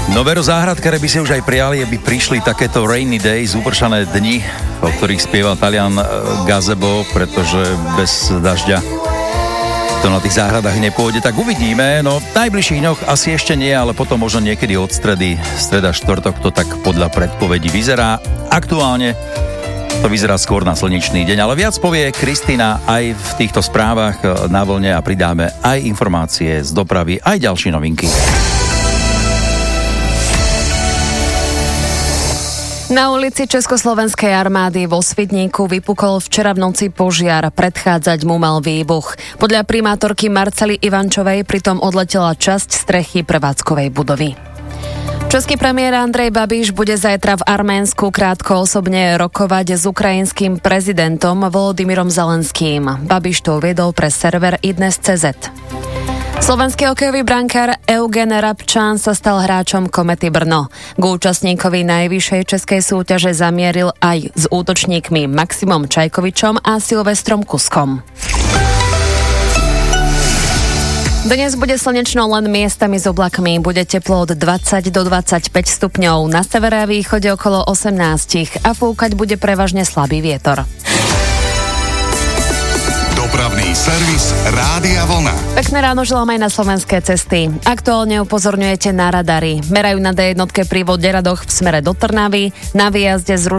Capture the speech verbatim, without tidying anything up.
No veru, záhradkáre by si už aj prijali, aby prišli takéto rainy days, upršané dni, o ktorých spieval Talian Gazebo, pretože bez dažďa to na tých záhradách nepôjde, tak uvidíme. No v najbližších dňoch asi ešte nie, ale potom možno niekedy od stredy, streda, štvrtok to tak podľa predpovedí vyzerá. Aktuálne to vyzerá skôr na slnečný deň, ale viac povie Kristina aj v týchto správach na vlne a pridáme aj informácie z dopravy, aj ďalšie novinky. Na ulici Československej armády vo Svidníku vypukol včera v noci požiar, predchádzať mu mal výbuch. Podľa primátorky Marcely Ivančovej pritom odletela časť strechy prevádzkovej budovy. Český premiér Andrej Babiš bude zajtra v Arménsku krátko osobne rokovať s ukrajinským prezidentom Volodymyrom Zelenským. Babiš to uviedol pre server idnes bodka cé zet. Slovenský hokejový brankár Eugen Rabčan sa stal hráčom Komety Brno. K účastníkovi najvyššej českej súťaže zamieril aj s útočníkmi Maximom Čajkovičom a Silvestrom Kuskom. Dnes bude slnečno, len miestami s oblakmi. Bude teplo od dvadsať do dvadsaťpäť stupňov. Na severe a východe okolo osemnásť a fúkať bude prevažne slabý vietor. Dopravný servis Rádia Vlna. Pekné ráno želám aj na slovenské cesty. Aktuálne upozorňujete na radary. Merajú na dé jedna pri Voderadoch v smere do Trnavy, na výjazde z